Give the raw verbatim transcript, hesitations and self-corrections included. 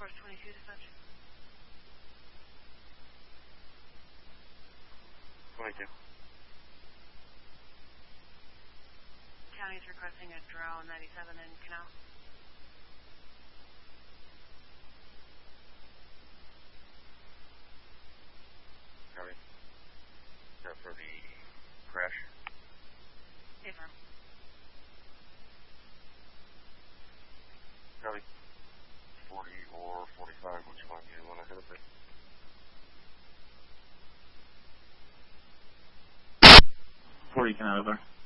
Source twenty-two, dispatch. twenty-two. County's requesting a drone ninety-seven in Canal. County. Is that for the crash? Affirm. County. forty or forty-five, which one do you want to hit it? forty can over.